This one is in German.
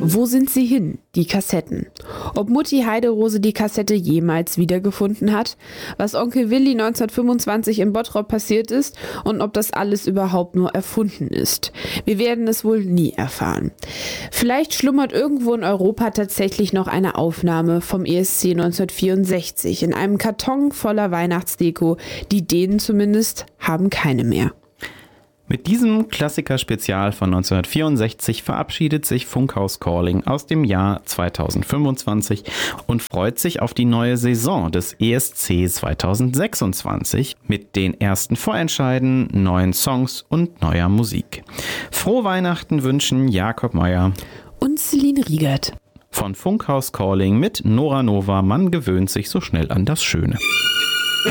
Wo sind sie hin, die Kassetten? Ob Mutti Heiderose die Kassette jemals wiedergefunden hat, was Onkel Willi 1925 in Bottrop passiert ist und ob das alles überhaupt nur erfunden ist. Wir werden es wohl nie erfahren. Vielleicht schlummert irgendwo in Europa tatsächlich noch eine Aufnahme vom ESC 1964 in einem Karton voller Weihnachtsdeko. Die Dänen zumindest haben keine mehr. Mit diesem Klassiker-Spezial von 1964 verabschiedet sich Funkhaus Calling aus dem Jahr 2025 und freut sich auf die neue Saison des ESC 2026 mit den ersten Vorentscheiden, neuen Songs und neuer Musik. Frohe Weihnachten wünschen Jakob Meier und Celine Riegert von Funkhaus Calling mit Nora Nova. Man gewöhnt sich so schnell an das Schöne.